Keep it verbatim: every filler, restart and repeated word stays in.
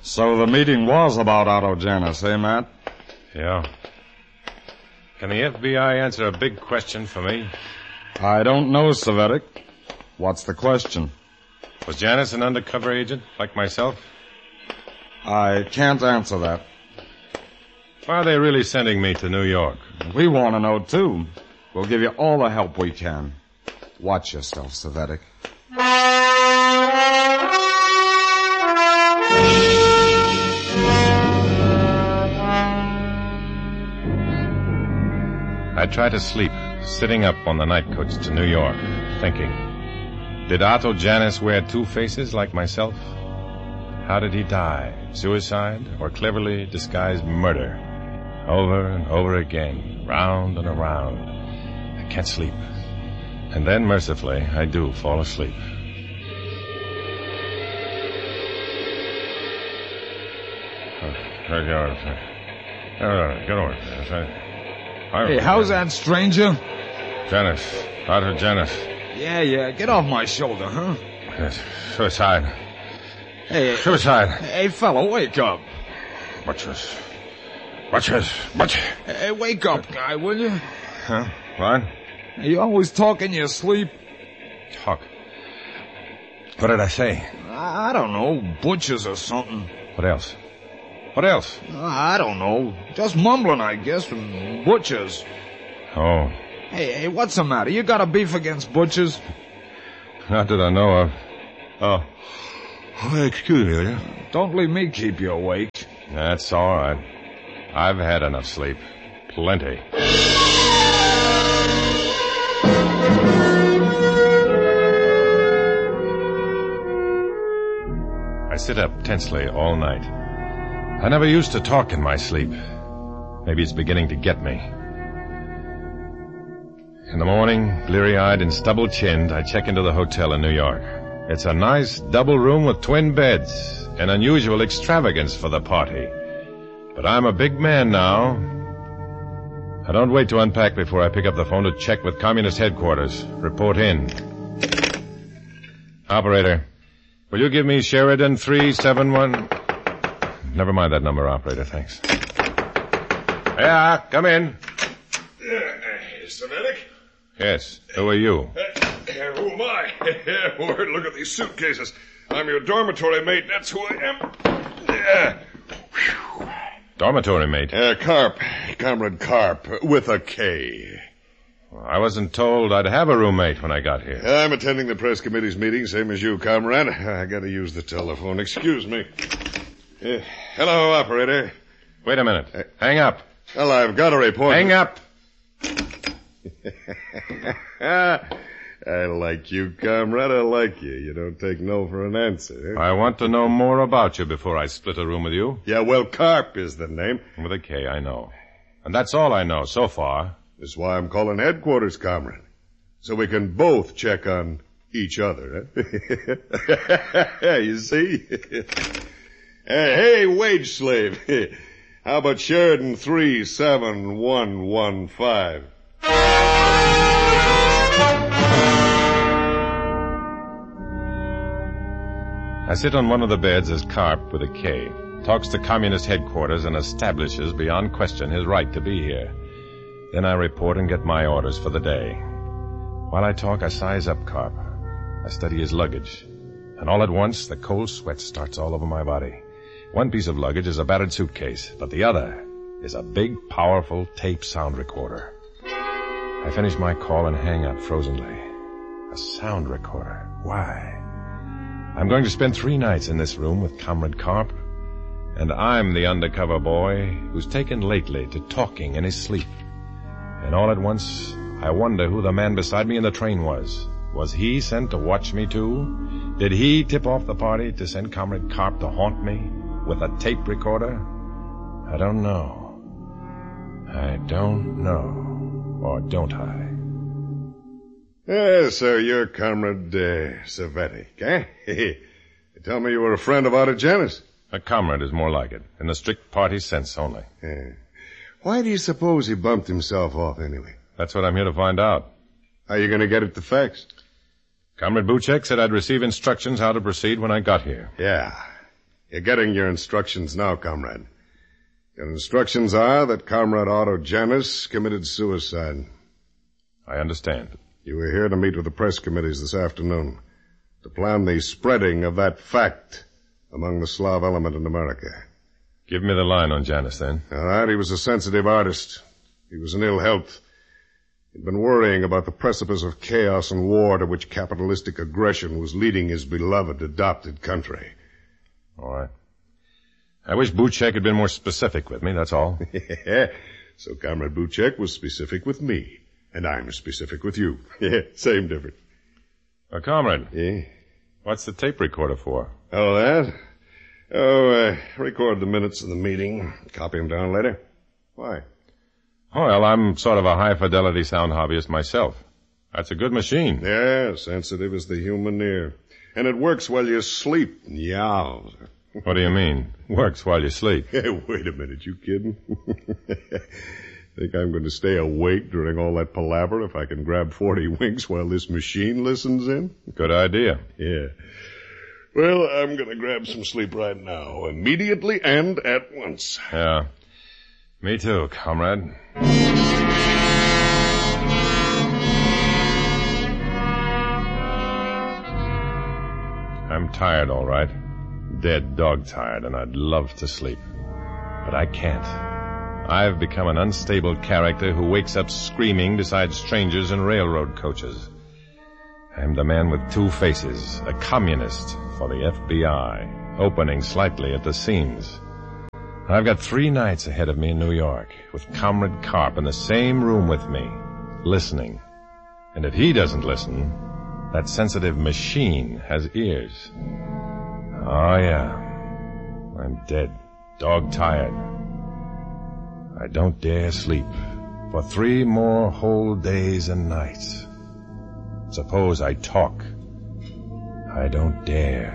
So the meeting was about Otto Janus, eh, Matt? Yeah. Can the F B I answer a big question for me? I don't know, Savetic. What's the question? Was Janus an undercover agent, like myself? I can't answer that. Why are they really sending me to New York? We want to know, too. We'll give you all the help we can. Watch yourself, Savetic. I try to sleep, sitting up on the night coach to New York, thinking, did Otto Janus wear two faces like myself? How did he die? Suicide or cleverly disguised murder? Over and over again, round and around. I can't sleep. And then, mercifully, I do fall asleep. Get over. Hey, how's that, stranger? Janus. Otto Janus. Yeah, yeah. Get off my shoulder, huh? Yes. Suicide. Hey, Suicide. Hey, fella, wake up. Butchers. Butchers. Butchers. Hey, wake up, guy, will you? Huh? What? You always talk in your sleep. Talk. What did I say? I don't know. Butchers or something. What else? What else? I don't know. Just mumbling, I guess, from butchers. Oh. Hey, hey, what's the matter? You got a beef against butchers? Not that I know of. Oh. Oh, excuse me, will you? Don't leave me keep you awake. That's all right. I've had enough sleep. Plenty. I sit up tensely all night. I never used to talk in my sleep. Maybe it's beginning to get me. In the morning, bleary-eyed and stubble-chinned, I check into the hotel in New York. It's a nice double room with twin beds, an unusual extravagance for the party. But I'm a big man now. I don't wait to unpack before I pick up the phone to check with Communist headquarters. Report in. Operator, will you give me Sheridan three seven one... Never mind that number, operator, thanks. Yeah, come in. Uh, Savetic? Yes, who are you? Uh, who am I? Word, look at these suitcases. I'm your dormitory mate, that's who I am. Yeah. Dormitory mate? Uh, Carp. Comrade Carp, with a K. I wasn't told I'd have a roommate when I got here. I'm attending the press committee's meeting, same as you, comrade. I gotta use the telephone. Excuse me. Uh, hello, operator. Wait a minute. Uh, Hang up. Well, I've got a report. Hang up. I like you, comrade. I like you. You don't take no for an answer. Eh? I want to know more about you before I split a room with you. Yeah, well, Carp is the name. With a K, I know. And that's all I know so far. That's why I'm calling headquarters, comrade. So we can both check on each other. Eh? You see? Hey, hey, wage slave. How about Sheridan three seven one one five? I sit on one of the beds as Carp, with a K, talks to Communist headquarters and establishes beyond question his right to be here. Then I report and get my orders for the day. While I talk, I size up Carp. I study his luggage. And all at once, the cold sweat starts all over my body. One piece of luggage is a battered suitcase, but the other is a big, powerful tape sound recorder. I finish my call and hang up frozenly. A sound recorder. Why? I'm going to spend three nights in this room with Comrade Carp, and I'm the undercover boy who's taken lately to talking in his sleep. And all at once, I wonder who the man beside me in the train was. Was he sent to watch me too? Did he tip off the party to send Comrade Carp to haunt me with a tape recorder? I don't know. I don't know. Or don't I? Yeah, so you're Comrade uh, Savetic, eh? Tell me you were a friend of Otto Janus. A comrade is more like it, in the strict party sense only. Yeah. Why do you suppose he bumped himself off anyway? That's what I'm here to find out. How are you going to get it to facts? Comrade Buchek said I'd receive instructions how to proceed when I got here. Yeah. You're getting your instructions now, comrade. Your instructions are that Comrade Otto Janus committed suicide. I understand. You were here to meet with the press committees this afternoon to plan the spreading of that fact among the Slav element in America. Give me the line on Janus, then. All right, he was a sensitive artist. He was in ill health. He'd been worrying about the precipice of chaos and war to which capitalistic aggression was leading his beloved adopted country. All right. I wish Buchek had been more specific with me, that's all. So Comrade Buchek was specific with me, and I'm specific with you. Same difference. Uh, comrade. Yeah? What's the tape recorder for? Oh, that? Oh, uh, record the minutes of the meeting. Copy them down later. Why? Well, I'm sort of a high-fidelity sound hobbyist myself. That's a good machine. Yeah, sensitive as the human ear. And it works while you sleep. Yeah. What do you mean? Works while you sleep. Hey, wait a minute, you kidding? Think I'm going to stay awake during all that palaver if I can grab forty winks while this machine listens in? Good idea. Yeah. Well, I'm going to grab some sleep right now, immediately and at once. Yeah. Me too, comrade. I'm tired, all right. Dead dog tired, and I'd love to sleep. But I can't. I've become an unstable character who wakes up screaming beside strangers in railroad coaches. I'm the man with two faces, a communist for the F B I, opening slightly at the seams. I've got three nights ahead of me in New York, with Comrade Karp in the same room with me, listening. And if he doesn't listen, that sensitive machine has ears. Oh, yeah. I'm dead, dog-tired. I don't dare sleep for three more whole days and nights. Suppose I talk. I don't dare.